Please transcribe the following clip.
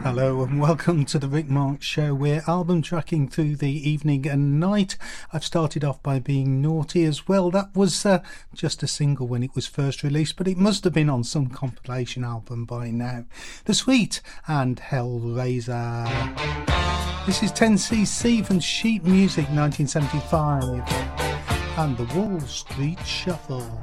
Hello and welcome to the Rick Marks Show. We're album tracking through the evening and night. I've started off by Being Naughty as well. That was just a single when it was first released, but it must have been on some compilation album by now. The Sweet and Hellraiser. This is 10cc from Sheet Music 1975 and the Wall Street Shuffle.